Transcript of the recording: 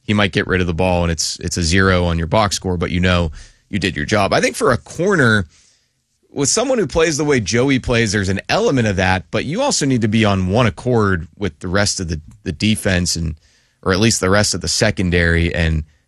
he might get rid of the ball and it's a 0 on your box score, but you know you did your job. I think for a corner, with someone who plays the way Joey plays, there's an element of that, but you also need to be on one accord with the rest of the defense or at least the rest of the secondary. And